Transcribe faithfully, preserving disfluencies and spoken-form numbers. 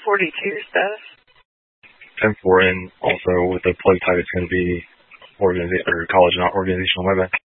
forty-two status. ten four, and also with the plug type, it's going to be organiza- or college, not organizational. My bad.